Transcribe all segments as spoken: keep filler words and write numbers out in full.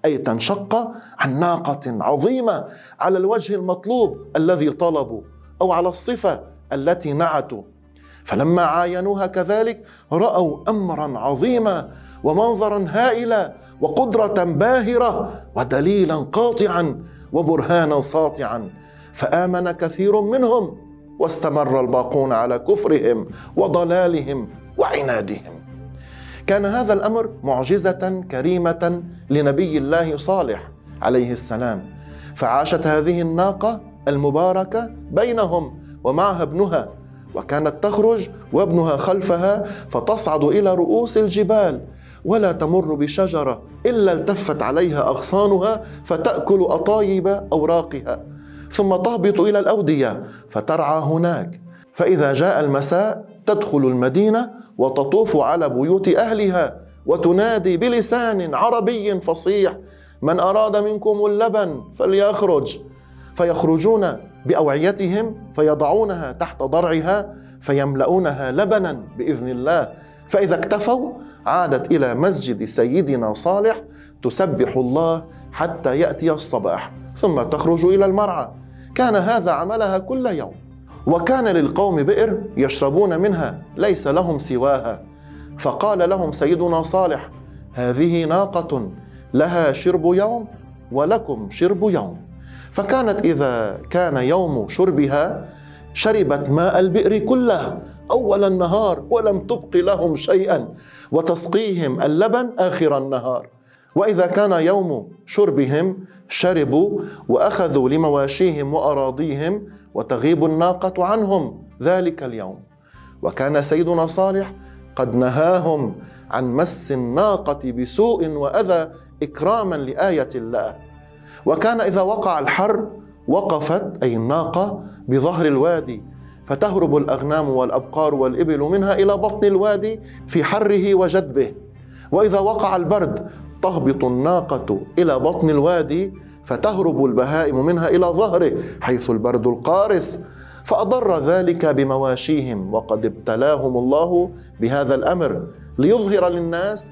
أي تنشق عن ناقة عظيمة على الوجه المطلوب الذي طلبوا أو على الصفة التي نعتوا. فلما عاينوها كذلك رأوا أمرا عظيما ومنظرا هائلا وقدرة باهرة ودليلا قاطعا وبرهانا ساطعا، فآمن كثير منهم واستمر الباقون على كفرهم وضلالهم وعنادهم. كان هذا الأمر معجزة كريمة لنبي الله صالح عليه السلام، فعاشت هذه الناقة المباركة بينهم ومعها ابنها، وكانت تخرج وابنها خلفها فتصعد إلى رؤوس الجبال ولا تمر بشجرة إلا التفت عليها أغصانها فتأكل أطايب أوراقها، ثم تهبط إلى الأودية فترعى هناك. فإذا جاء المساء تدخل المدينة وتطوف على بيوت أهلها وتنادي بلسان عربي فصيح: من أراد منكم اللبن فليخرج. فيخرجون بأوعيتهم فيضعونها تحت ضرعها فيملؤونها لبنا بإذن الله. فإذا اكتفوا عادت إلى مسجد سيدنا صالح تسبح الله حتى يأتي الصباح، ثم تخرج إلى المرعى. كان هذا عملها كل يوم. وكان للقوم بئر يشربون منها ليس لهم سواها، فقال لهم سيدنا صالح: هذه ناقة لها شرب يوم ولكم شرب يوم. فكانت إذا كان يوم شربها شربت ماء البئر كله أول النهار ولم تبق لهم شيئا، وتسقيهم اللبن آخر النهار. وإذا كان يوم شربهم شربوا وأخذوا لمواشيهم وأراضيهم وتغيب الناقة عنهم ذلك اليوم. وكان سيدنا صالح قد نهاهم عن مس الناقة بسوء وأذى إكراما لآية الله. وكان إذا وقع الحر وقفت أي الناقة بظهر الوادي فتهرب الأغنام والأبقار والإبل منها إلى بطن الوادي في حره وجدبه. وإذا وقع البرد تهبط الناقة إلى بطن الوادي فتهرب البهائم منها إلى ظهره حيث البرد القارس. فأضر ذلك بمواشيهم، وقد ابتلاهم الله بهذا الأمر ليظهر للناس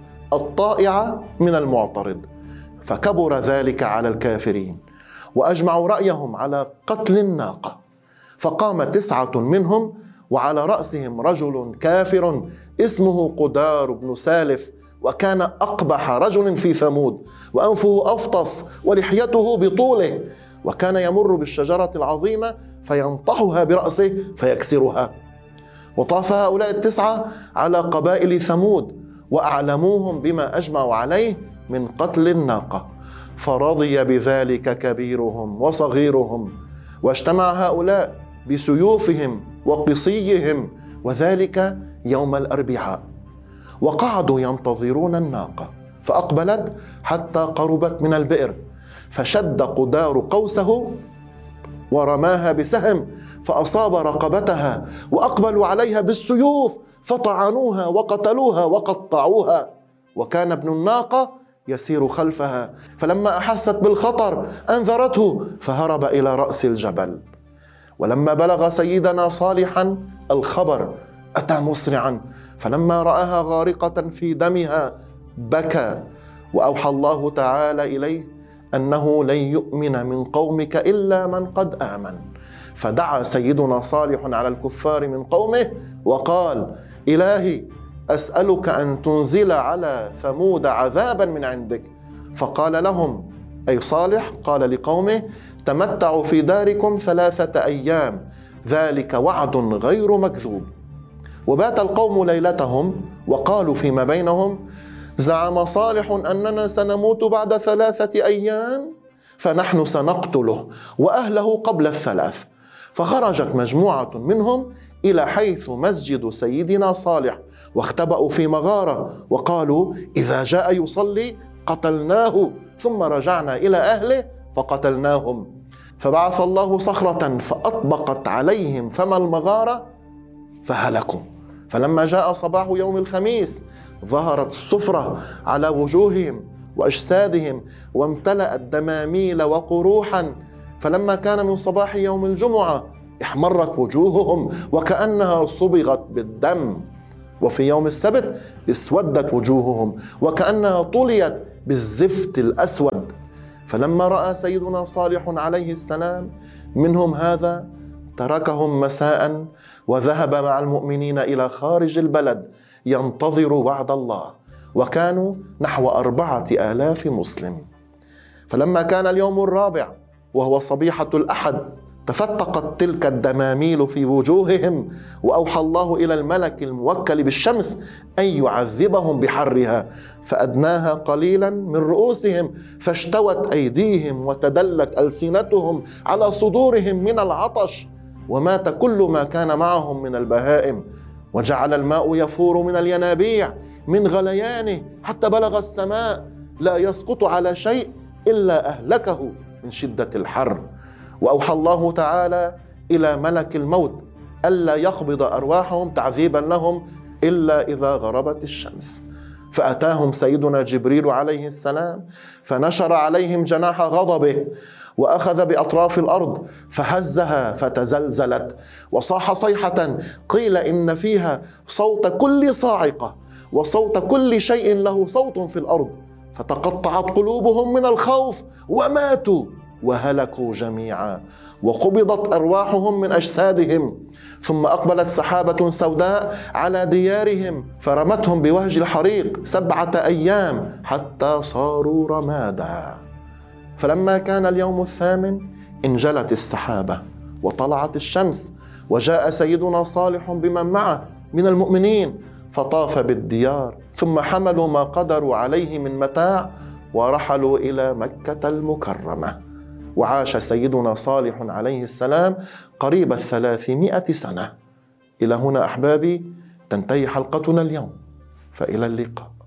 الطائع من المعترض. فكبر ذلك على الكافرين وأجمعوا رأيهم على قتل الناقة. فقام تسعة منهم وعلى رأسهم رجل كافر اسمه قدار بن سالف، وكان أقبح رجل في ثمود، وأنفه أفطس ولحيته بطوله، وكان يمر بالشجرة العظيمة فينطحها برأسه فيكسرها. وطاف هؤلاء التسعة على قبائل ثمود وأعلموهم بما أجمعوا عليه من قتل الناقة، فرضي بذلك كبيرهم وصغيرهم، واجتمع هؤلاء بسيوفهم وقصيهم، وذلك يوم الأربعاء. وقعدوا ينتظرون الناقة، فأقبلت حتى قربت من البئر، فشد قدار قوسه ورماها بسهم فأصاب رقبتها، وأقبلوا عليها بالسيوف فطعنوها وقتلوها وقطعوها. وكان ابن الناقة يسير خلفها، فلما أحست بالخطر أنذرته فهرب إلى رأس الجبل. ولما بلغ سيدنا صالحا الخبر أتى مسرعا، فلما رآها غارقة في دمها بكى، وأوحى الله تعالى إليه أنه لن يؤمن من قومك إلا من قد آمن. فدعا سيدنا صالح على الكفار من قومه وقال: إلهي أسألك أن تنزل على ثمود عذابا من عندك. فقال لهم أي صالح قال لقومه: تمتعوا في داركم ثلاثة أيام، ذلك وعد غير مكذوب. وبات القوم ليلتهم وقالوا فيما بينهم: زعم صالح أننا سنموت بعد ثلاثة أيام، فنحن سنقتله وأهله قبل الثلاث. فخرجت مجموعة منهم إلى حيث مسجد سيدنا صالح، واختبأوا في مغارة وقالوا: إذا جاء يصلي قتلناه، ثم رجعنا إلى أهله فقتلناهم. فبعث الله صخرة فأطبقت عليهم فم المغارة فهلكوا. فلما جاء صباح يوم الخميس ظهرت الصفرة على وجوههم وأجسادهم، وامتلأت دماميل وقروحا. فلما كان من صباح يوم الجمعة احمرت وجوههم وكأنها صبغت بالدم. وفي يوم السبت اسودت وجوههم وكأنها طليت بالزفت الأسود. فلما رأى سيدنا صالح عليه السلام منهم هذا تركهم مساء وذهب مع المؤمنين إلى خارج البلد ينتظر وعد الله، وكانوا نحو أربعة آلاف مسلم. فلما كان اليوم الرابع وهو صبيحة الأحد تفتقت تلك الدماميل في وجوههم، وأوحى الله إلى الملك الموكل بالشمس أن يعذبهم بحرها، فأدناها قليلا من رؤوسهم فاشتوت أيديهم وتدلت ألسنتهم على صدورهم من العطش، ومات كل ما كان معهم من البهائم، وجعل الماء يفور من الينابيع من غليانه حتى بلغ السماء، لا يسقط على شيء إلا أهلكه من شدة الحر. وأوحى الله تعالى إلى ملك الموت ألا يقبض أرواحهم تعذيبا لهم إلا إذا غربت الشمس، فأتاهم سيدنا جبريل عليه السلام فنشر عليهم جناح غضبه وأخذ بأطراف الأرض فهزها فتزلزلت، وصاح صيحة قيل إن فيها صوت كل صاعقة وصوت كل شيء له صوت في الأرض، فتقطعت قلوبهم من الخوف وماتوا وهلكوا جميعا، وقبضت أرواحهم من أجسادهم. ثم أقبلت سحابة سوداء على ديارهم فرمتهم بوهج الحريق سبعة أيام حتى صاروا رمادا. فلما كان اليوم الثامن انجلت السحابة وطلعت الشمس، وجاء سيدنا صالح بمن معه من المؤمنين فطاف بالديار، ثم حملوا ما قدروا عليه من متاع ورحلوا إلى مكة المكرمة. وعاش سيدنا صالح عليه السلام قريب الثلاثمائة سنة. إلى هنا أحبابي تنتهي حلقتنا اليوم، فإلى اللقاء.